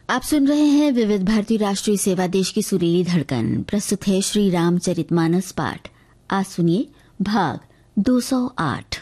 आप सुन रहे हैं विविध भारती राष्ट्रीय सेवा देश की सुरीली धड़कन। प्रस्तुत है श्री रामचरितमानस पाठ। आज सुनिए भाग 208।